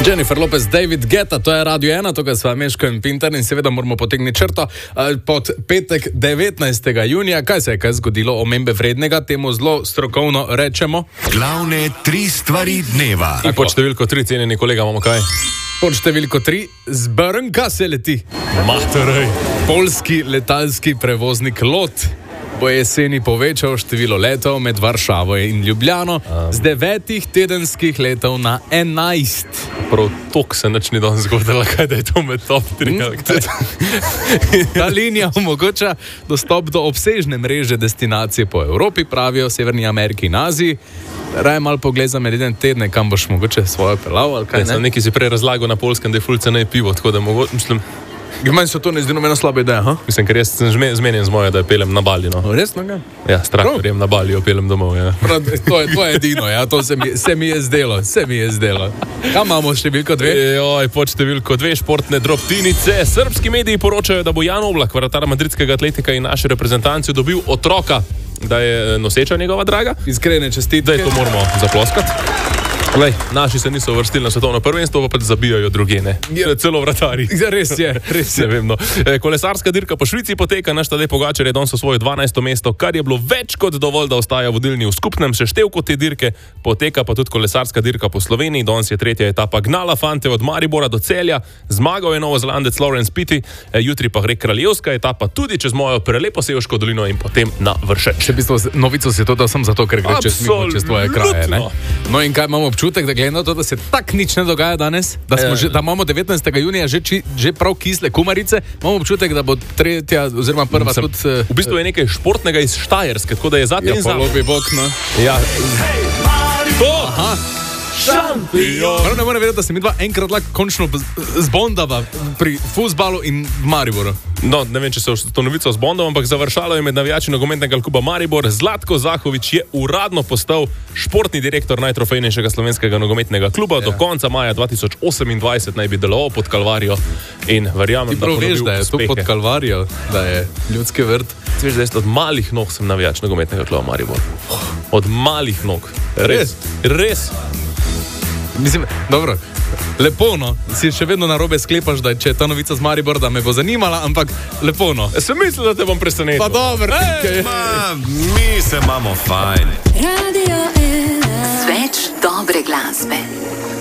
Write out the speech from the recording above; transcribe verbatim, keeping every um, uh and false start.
Jennifer Lopez, David Guetta, to je Radio ena, tukaj sva Meško in Pintar in seveda moramo potegniti črto pod petek devetnajstega junija. Kaj se je kaj zgodilo omembe vrednega, temu zelo strokovno rečemo? Glavne tri stvari dneva. In pod številko tri, cenjeni kolega, imamo kaj? Pod številko tri, z Brnka se leti. Materej. Poljski letalski prevoznik LOT bo jeseni povečal število letov med Varšavo in Ljubljano um. z devetih tedenskih letov na enajst. Prav tok se nič ni danes zgodilo, kaj da je to med top tri. Ta linija omogoča dostop do obsežne mreže destinacije po Evropi, pravijo Severni Ameriki in Aziji. Raj malo pogled za med jedan tedne, kam boš mogoče svojo pelal, ali kaj ne? Nekaj si prej razlagal na Poljskem, da je ful cenej pivo, tako da mogoče, mislim... Meni se to ne zdi nobena slaba ideja, ha? Mislim, ker jaz sem zmenjen z mojo, da je pelem na Bali, no. Resno ga? Ja, s traktorjem na Bali, jo pelem domov, ja. Prav, to, je, to je edino, ja, to se mi, se mi je zdelo, se mi je zdelo. Kam imamo številko dve? Joj, pod številko dve športne drobtinice. Srbski mediji poročajo, da bo Jan Oblak, vratar madridskega Atletika in naše reprezentanci, dobil otroka, da je noseča njegova draga. Iskrene čestitke. Zdaj to moramo zaploskati. Lej, naši se niso uvrstili na svetovno prvenstvo, pa pač zabijajo druge, ne? Ja. Celo vratari. Ja, res je, res je. Ne vem, no. Kolesarska dirka po Švici poteka, naš Tadej Pogačar je danes osvojil dvanajsto mesto, kar je bilo več kot dovolj, da ostaja vodilni v skupnem seštevku te dirke. Poteka pa tudi kolesarska dirka po Sloveniji, danes je tretja etapa gnala fante od Maribora do Celja, zmagal je novozelandec Lawrence Pitty, jutri pa gre kraljevska etapa tudi čez mojo prelepo Sevško dolino in potem na Vršač. Še bistvo, novico si to dal sem zato, ker gre čez, mimo, čez tvoje kraje, ne? No in kaj imamo občutek, da glede na to, da se tak nič ne dogaja danes, da, smo že, da imamo devetnajstega junija že, či, že prav kisle kumarice, imamo občutek, da bo tretja oziroma prva Sem, tudi... V bistvu je nekaj športnega iz Štajerske, tako da je zatem ja, za... Ja, polobi bok, no. Ja. To! Aha! Šampion! Prav ne moram vedeti, da se mi dva enkrat lahko končno zbondava pri fuzbalu in Mariboru. No, ne vem, če se to novico zbondava, ampak završalo je med navijači nogometnega kluba Maribor. Zlatko Zahovič je uradno postal športni direktor najtrofejnejšega slovenskega nogometnega kluba. Ja. Do konca maja dva tisoč osemindvajset naj bi deloval pod Kalvarijo in verjamem, da bo dobil uspehe. Ti prav veš, da je to pod Kalvarijo, da je ljudski vrt. Ti veš, da jaz od malih nog sem navijač nogometnega kluba Maribor. Od malih nog. Res. Res. Mislim, dobro, lepo, no. Si še vedno narobe sklepaš, da če je ta novica z Maribor, da me bo zanimala, ampak lepo, no. Sem mislil, da te bom presenetil. Pa dobro. Hey, ma, mi se imamo fajn. Radio ena. Več dobre glasbe.